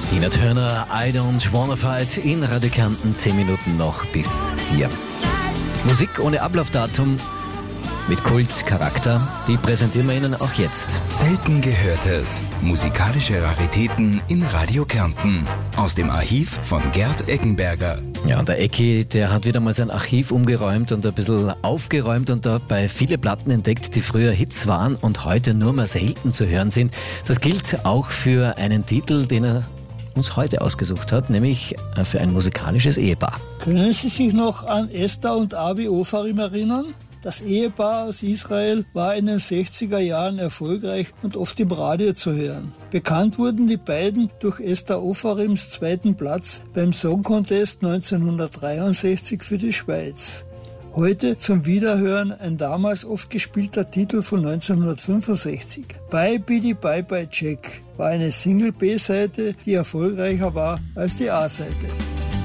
Tina Turner, I Don't Wanna Fight in Radio Kärnten, 10 Minuten noch bis 4. Musik ohne Ablaufdatum, mit Kultcharakter, die präsentieren wir Ihnen auch jetzt. Selten Gehörtes. Musikalische Raritäten in Radio Kärnten. Aus dem Archiv von Gerd Eckenberger. Ja, und der Ecki, der hat wieder mal sein Archiv umgeräumt und ein bisschen aufgeräumt und dabei viele Platten entdeckt, die früher Hits waren und heute nur mehr selten zu hören sind. Das gilt auch für einen Titel, den er uns heute ausgesucht hat, nämlich für ein musikalisches Ehepaar. Können Sie sich noch an Esther und Avi Ofarim erinnern? Das Ehepaar aus Israel war in den 60er Jahren erfolgreich und oft im Radio zu hören. Bekannt wurden die beiden durch Esther Ofarims zweiten Platz beim Song Contest 1963 für die Schweiz. Heute zum Wiederhören ein damals oft gespielter Titel von 1965. Bye Biddy Bye Bye Jack war eine Single-B-Seite, die erfolgreicher war als die A-Seite.